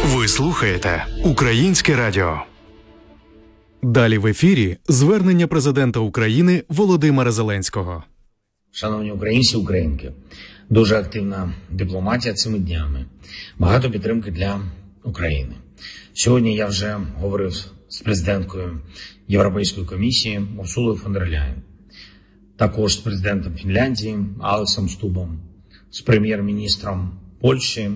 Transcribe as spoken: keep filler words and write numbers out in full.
Ви слухаєте Українське радіо. Далі в ефірі звернення президента України Володимира Зеленського. Шановні українці, українки, дуже активна дипломатія цими днями. Багато підтримки для України. Сьогодні я вже говорив з президенткою Європейської комісії Урсулою фон дер Ляєн, також з президентом Фінляндії Алексом Стубом, з прем'єр-міністром Польщі